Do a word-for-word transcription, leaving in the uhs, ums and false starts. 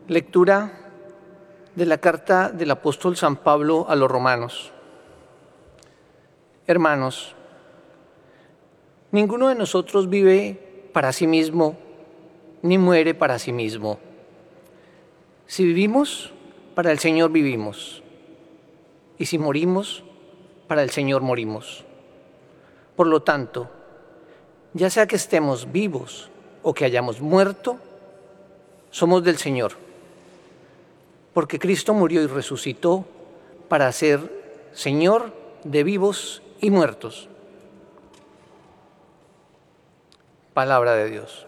Lectura de la carta del apóstol San Pablo a los romanos. Hermanos, ninguno de nosotros vive para sí mismo, ni muere para sí mismo. Si vivimos, para el Señor vivimos, y si morimos, para el Señor morimos. Por lo tanto, ya sea que estemos vivos o que hayamos muerto, somos del Señor, porque Cristo murió y resucitó para ser Señor de vivos y muertos. Palabra de Dios.